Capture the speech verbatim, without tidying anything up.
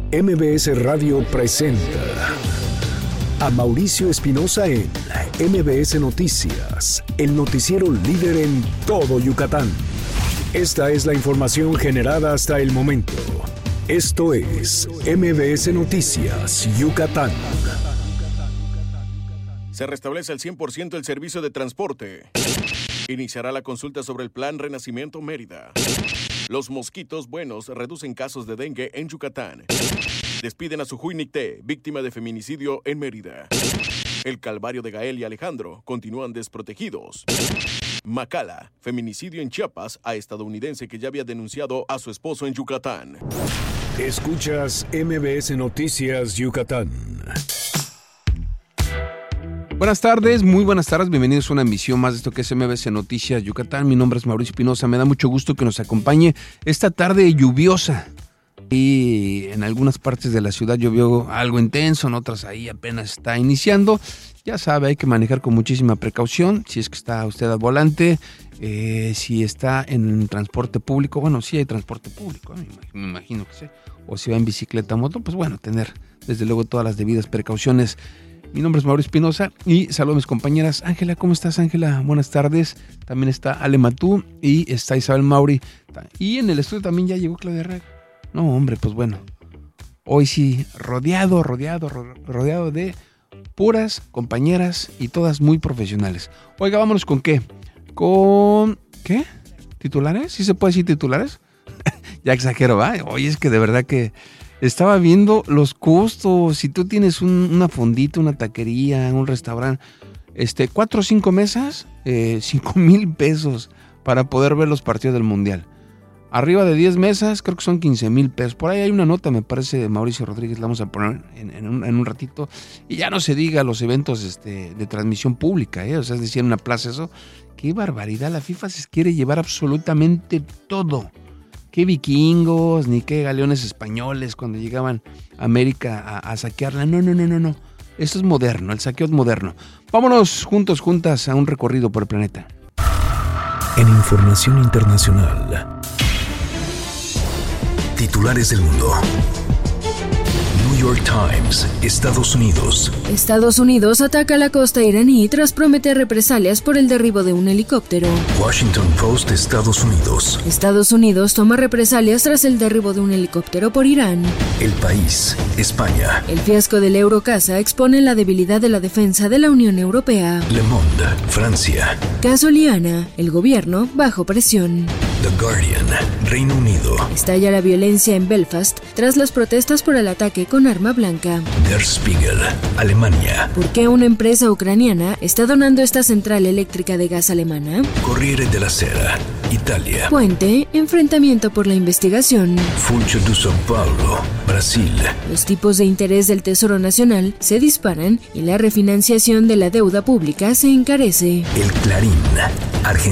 M B S Radio presenta a Mauricio Espinosa en M B S Noticias, el noticiero líder en todo Yucatán. Esta es la información generada hasta el momento. Esto es M B S Noticias, Yucatán. Se restablece al cien por ciento el servicio de transporte. Iniciará la consulta sobre el Plan Renacimiento Mérida. Los mosquitos buenos reducen casos de dengue en Yucatán. Despiden a Sujuy Nicté, víctima de feminicidio en Mérida. El calvario de Gael y Alejandro continúan desprotegidos. Macala, feminicidio en Chiapas a estadounidense que ya había denunciado a su esposo en Yucatán. Escuchas M B S Noticias Yucatán. Buenas tardes, muy buenas tardes, bienvenidos a una emisión más de esto que es M B S Noticias Yucatán. Mi nombre es Mauricio Espinosa, me da mucho gusto que nos acompañe esta tarde lluviosa. Y en algunas partes de la ciudad llovió algo intenso, en otras ahí apenas está iniciando. Ya sabe, hay que manejar con muchísima precaución, si es que está usted al volante, eh, si está en transporte público, bueno, sí hay transporte público, me imagino, me imagino que sí, o si va en bicicleta o moto, pues bueno, tener desde luego todas las debidas precauciones. Mi nombre es Mauricio Espinosa y saludo a mis compañeras. Ángela, ¿cómo estás, Ángela? Buenas tardes. También está Ale Matú y está Isabel Mauri. Y en el estudio también ya llegó Claudia Raga. No, hombre, pues bueno. Hoy sí, rodeado, rodeado, rodeado de puras compañeras y todas muy profesionales. Oiga, vámonos con qué. Con... ¿Qué? ¿Titulares? ¿Sí se puede decir titulares? Ya exagero, ¿va? Oye, es que de verdad que... Estaba viendo los costos. Si tú tienes un, una fondita, una taquería, un restaurante, este, cuatro o cinco mesas, eh, cinco mil pesos para poder ver los partidos del Mundial. Arriba de diez mesas, creo que son quince mil pesos. Por ahí hay una nota, me parece, de Mauricio Rodríguez, la vamos a poner en, en, un, en un ratito. Y ya no se diga los eventos este, de transmisión pública, ¿eh? O sea, es decir, en una plaza eso. ¡Qué barbaridad! La FIFA se quiere llevar absolutamente todo. Qué vikingos, ni qué galeones españoles cuando llegaban a América a, a saquearla. No, no, no, no, no. Esto es moderno, el saqueo es moderno. Vámonos juntos, juntas a un recorrido por el planeta. En información internacional, titulares del mundo. New York Times, Estados Unidos. Estados Unidos ataca la costa iraní tras prometer represalias por el derribo de un helicóptero. Washington Post, Estados Unidos. Estados Unidos toma represalias tras el derribo de un helicóptero por Irán. El País, España. El fiasco del Eurocasa expone la debilidad de la defensa de la Unión Europea. Le Monde, Francia. Caso Liana, el gobierno bajo presión. The Guardian, Reino Unido. Estalla la violencia en Belfast tras las protestas por el ataque con arma blanca. Der Spiegel, Alemania. ¿Por qué una empresa ucraniana está donando esta central eléctrica de gas alemana? Corriere della Sera, Italia. Puente, enfrentamiento por la investigación. Funcho de São Paulo, Brasil. Los tipos de interés del Tesoro Nacional se disparan y la refinanciación de la deuda pública se encarece. El Clarín, Argentina.